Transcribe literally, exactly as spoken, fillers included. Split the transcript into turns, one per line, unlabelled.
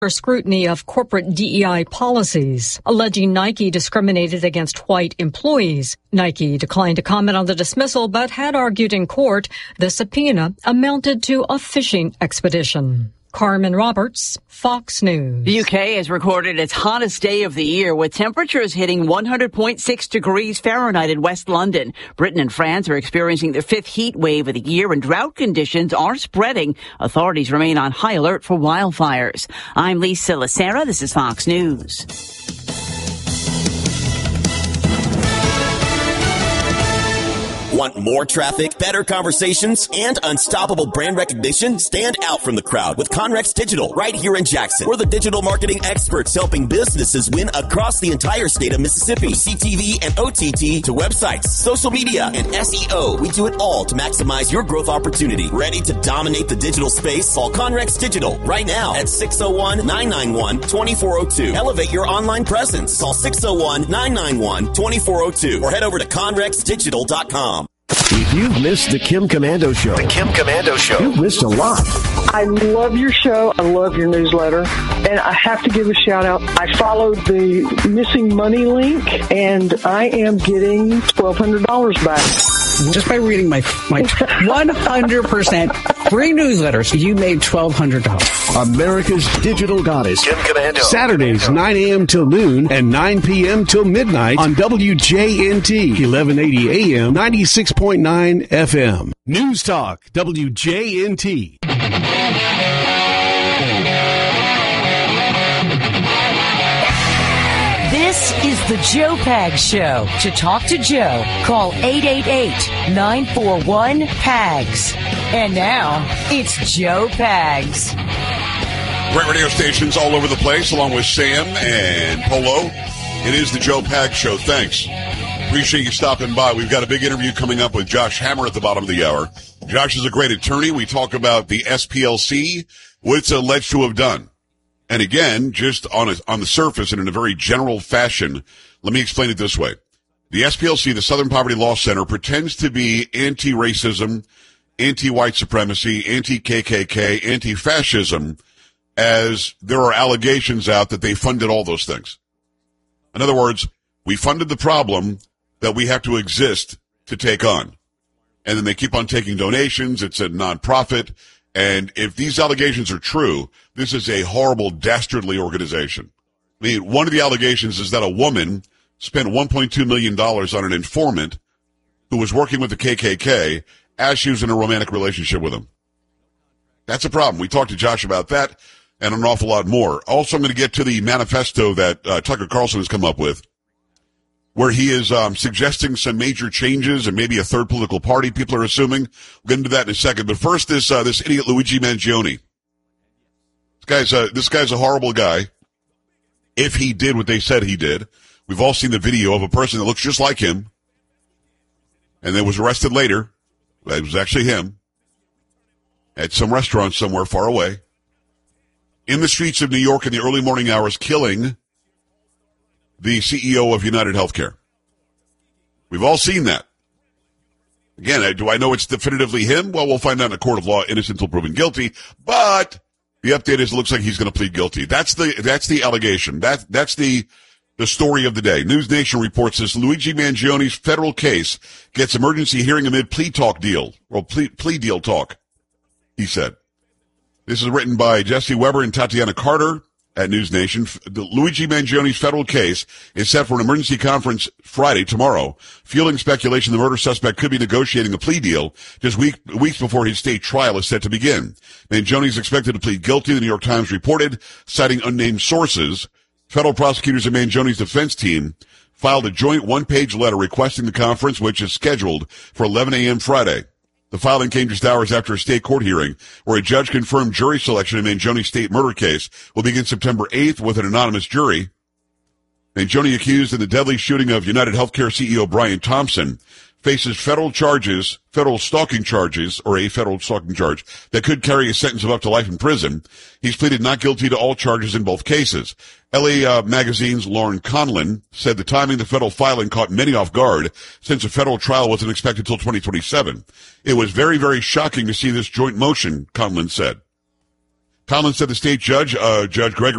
scrutiny of corporate D E I policies, alleging Nike discriminated against white employees. Nike declined to comment on the dismissal, but had argued in court the subpoena amounted to a fishing expedition. Carmen Roberts, Fox News.
The U K has recorded its hottest day of the year with temperatures hitting one hundred point six degrees Fahrenheit in West London. Britain and France are experiencing the fifth heat wave of the year and drought conditions are spreading. Authorities remain on high alert for wildfires. I'm Lisa Lacera. This is Fox News.
Want more traffic, better conversations, and unstoppable brand recognition? Stand out from the crowd with Conrex Digital right here in Jackson. We're the digital marketing experts helping businesses win across the entire state of Mississippi. C T V and O T T to websites, social media, and S E O. We do it all to maximize your growth opportunity. Ready to dominate the digital space? Call Conrex Digital right now at six oh one, nine nine one, two four oh two. Elevate your online presence. Call six oh one, nine nine one, two four oh two or head over to conrex digital dot com.
If you've missed the Kim Komando Show, the Kim Komando Show, you've missed a lot.
I love your show. I love your newsletter. And I have to give a shout out. I followed the missing money link, and I am getting twelve hundred dollars back.
Just by reading my my one hundred percent free newsletters, you made twelve hundred dollars.
America's digital goddess, Kim Komando. Saturdays, nine a.m. till noon and nine p.m. till midnight on W J N T, eleven eighty A M, ninety-six point nine F M. News Talk, W J N T.
This is the Joe Pags Show. To talk to Joe, call eight eight eight, nine four one, P A G S. And now, it's Joe Pags.
Great radio stations all over the place, along with Sam and Polo. It is the Joe Pags Show. Thanks. Appreciate you stopping by. We've got a big interview coming up with Josh Hammer at the bottom of the hour. Josh is a great attorney. We talk about the S P L C, what it's alleged to have done. And again, just on a, on the surface and in a very general fashion, let me explain it this way. The S P L C, the Southern Poverty Law Center, pretends to be anti-racism, anti-white supremacy, anti-K K K, anti-fascism, as there are allegations out that they funded all those things. In other words, we funded the problem that we have to exist to take on. And then they keep on taking donations. It's a nonprofit. And if these allegations are true, this is a horrible, dastardly organization. I mean, one of the allegations is that a woman spent one point two million dollars on an informant who was working with the K K K as she was in a romantic relationship with him. That's a problem. We talked to Josh about that and an awful lot more. Also, I'm going to get to the manifesto that uh, Tucker Carlson has come up with, where he is um, suggesting some major changes and maybe a third political party, people are assuming. We'll get into that in a second. But first, this uh, this idiot Luigi Mangione. This guy's, a, this guy's a horrible guy, if he did what they said he did. We've all seen the video of a person that looks just like him and then was arrested later. It was actually him at some restaurant somewhere far away in the streets of New York in the early morning hours, killing the C E O of United Healthcare. We've all seen that. Again, do I know it's definitively him? Well, we'll find out in a court of law, innocent until proven guilty. But the update is it looks like he's going to plead guilty. That's the that's the allegation. That that's the the story of the day. News Nation reports this: Luigi Mangione's federal case gets emergency hearing amid plea talk deal or plea, plea deal talk. He said. This is written by Jesse Weber and Tatiana Carter at News Nation. The Luigi Mangione's federal case is set for an emergency conference Friday, tomorrow, fueling speculation the murder suspect could be negotiating a plea deal just week, weeks before his state trial is set to begin. Mangione is expected to plead guilty, the New York Times reported, citing unnamed sources. Federal prosecutors and Mangione's defense team filed a joint one-page letter requesting the conference, which is scheduled for eleven a.m. Friday. The filing came just hours after a state court hearing where a judge confirmed jury selection in Mangione's state murder case will begin September eighth with an anonymous jury. Mangione, accused in the deadly shooting of United Healthcare C E O Brian Thompson, faces federal charges, federal stalking charges, or a federal stalking charge that could carry a sentence of up to life in prison. He's pleaded not guilty to all charges in both cases. L A uh, Magazine's Lauren Conlon said the timing of the federal filing caught many off guard since a federal trial wasn't expected until twenty twenty-seven. It was very, very shocking to see this joint motion, Conlon said. Conlon said the state judge, uh, Judge Gregory